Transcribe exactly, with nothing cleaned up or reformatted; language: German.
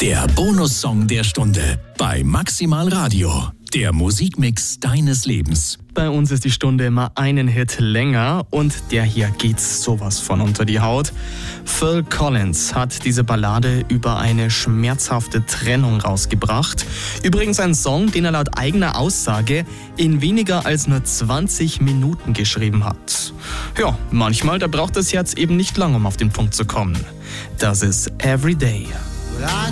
Der Bonussong der Stunde bei Maximal Radio. Der Musikmix deines Lebens. Bei uns ist die Stunde immer einen Hit länger und der hier geht sowas von unter die Haut. Phil Collins hat diese Ballade über eine schmerzhafte Trennung rausgebracht. Übrigens ein Song, den er laut eigener Aussage in weniger als nur zwanzig Minuten geschrieben hat. Ja, manchmal, da braucht das Herz eben nicht lang, um auf den Punkt zu kommen. Das ist Everyday. I